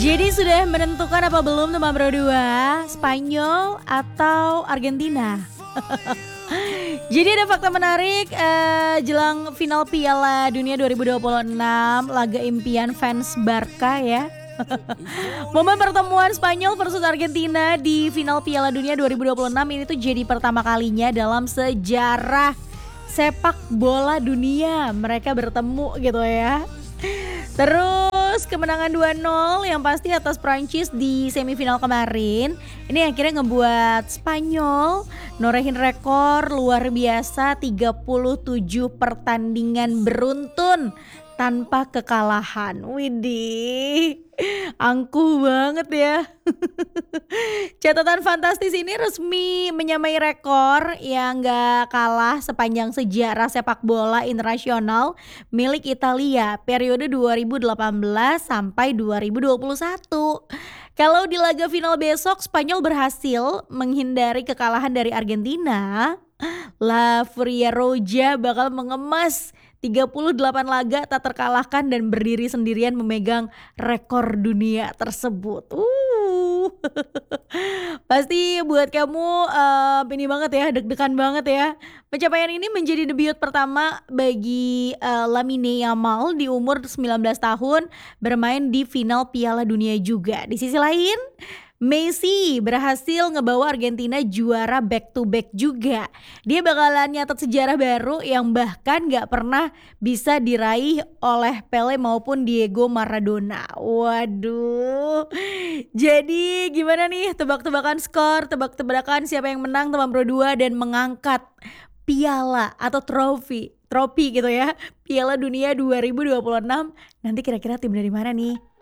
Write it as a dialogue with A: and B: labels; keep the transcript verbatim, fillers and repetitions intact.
A: Jadi sudah menentukan apa belum teman berdua, Spanyol atau Argentina? Jadi ada fakta menarik eh, jelang final Piala Dunia dua ribu dua puluh enam, laga impian fans Barca ya. Momen pertemuan Spanyol versus Argentina di final Piala Dunia dua ribu dua puluh enam ini tuh jadi pertama kalinya dalam sejarah sepak bola dunia mereka bertemu gitu ya. Terus kemenangan dua nol yang pasti atas Prancis di semifinal kemarin. Ini akhirnya ngebuat Spanyol norehin rekor luar biasa tiga puluh tujuh pertandingan beruntun tanpa kekalahan. Widih, angkuh banget ya. Catatan fantastis ini resmi menyamai rekor yang gak kalah sepanjang sejarah sepak bola internasional milik Italia periode dua ribu delapan belas sampai dua ribu dua puluh satu. Kalau di laga final besok Spanyol berhasil menghindari kekalahan dari Argentina, La Furia Roja bakal mengemas tiga puluh delapan laga tak terkalahkan dan berdiri sendirian memegang rekor dunia tersebut. Uh. Pasti buat kamu uh, ini banget ya, deg-degan banget ya. Pencapaian ini menjadi debut pertama bagi uh, Lamine Yamal di umur sembilan belas tahun bermain di final Piala Dunia juga. Di sisi lain, Messi berhasil ngebawa Argentina juara back to back juga. Dia bakalan nyatet sejarah baru yang bahkan gak pernah bisa diraih oleh Pele maupun Diego Maradona. Waduh. Jadi gimana nih tebak-tebakan skor, tebak-tebakan siapa yang menang teman Pro dua dan mengangkat piala atau trofi, trofi gitu ya. Piala Dunia dua ribu dua puluh enam. Nanti kira-kira tim dari mana nih?